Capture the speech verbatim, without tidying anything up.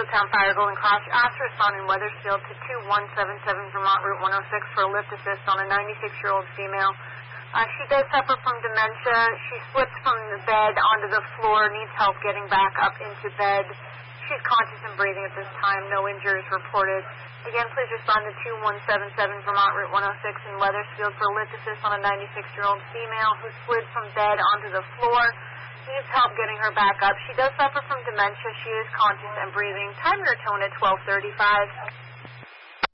Middletown Fire, Golden Cross. You asked to respond in Weathersfield to two one seven seven Vermont Route one oh six for a lift assist on a ninety-six-year-old female. Uh, she does suffer from dementia. She slips from the bed onto the floor, needs help getting back up into bed. She's conscious and breathing at this time. No injuries reported. Again, please respond to two one seven seven Vermont Route one oh six in Weathersfield for a lift assist on a ninety-six-year-old female who slid from bed onto the floor. Needs help getting her back up. She does suffer from dementia. She is conscious and breathing. Time your tone at twelve thirty-five.